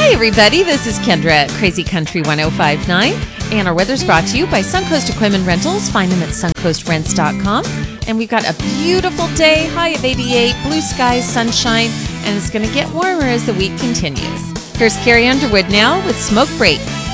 Hi, everybody. This is Kendra at Crazy Country 1059. And our weather's brought to you by Suncoast Equipment Rentals. Find them at suncoastrents.com. And we've got a beautiful day, high of 88, blue skies, sunshine, and it's going to get warmer as the week continues. Here's Carrie Underwood now with Smoke Break.